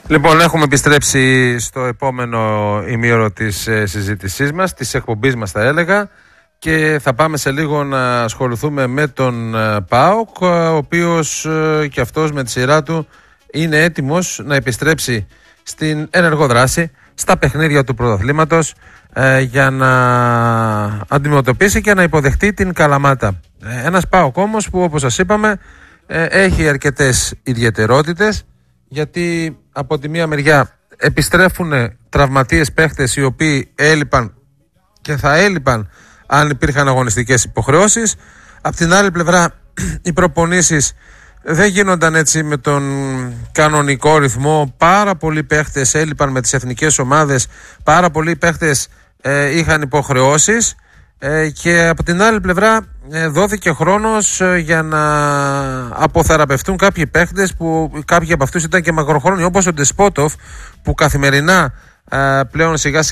Λοιπόν, έχουμε επιστρέψει στο επόμενο ημίωρο της συζήτησής μας, της εκπομπής μας θα έλεγα, και θα πάμε σε λίγο να ασχοληθούμε με τον ΠΑΟΚ, ο οποίος και αυτός με τη σειρά του είναι έτοιμος να επιστρέψει στην ενεργό δράση, στα παιχνίδια του πρωταθλήματος, για να αντιμετωπίσει και να υποδεχτεί την Καλαμάτα. Ένας ΠΑΟΚ όμως που, όπως σας είπαμε, έχει αρκετές ιδιαιτερότητες, γιατί από τη μία μεριά επιστρέφουν τραυματίες παίχτες οι οποίοι έλειπαν και θα έλειπαν αν υπήρχαν αγωνιστικές υποχρεώσεις. Απ' την άλλη πλευρά οι προπονήσεις δεν γίνονταν έτσι με τον κανονικό ρυθμό. Πάρα πολλοί παίχτες έλειπαν με τις εθνικές ομάδες, πάρα πολλοί παίχτες είχαν υποχρεώσεις, και από την άλλη πλευρά δόθηκε χρόνος για να αποθεραπευτούν κάποιοι παίχτες που κάποιοι από αυτούς ήταν και μακροχρόνιοι, όπως ο Ντεσπότοφ, που καθημερινά πλέον σιγά